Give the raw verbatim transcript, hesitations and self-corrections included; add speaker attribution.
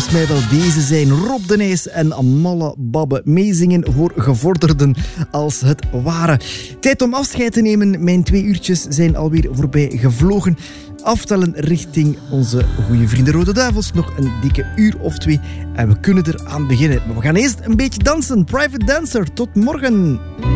Speaker 1: volgens mij wel deze zijn. Rob de Nijs en Malle Babbe meezingen voor gevorderden als het ware. Tijd om afscheid te nemen. Mijn twee uurtjes zijn alweer voorbij gevlogen. Aftellen richting onze goede vrienden Rode Duivels. Nog een dikke uur of twee en we kunnen eraan beginnen. Maar we gaan eerst een beetje dansen. Private Dancer, tot morgen.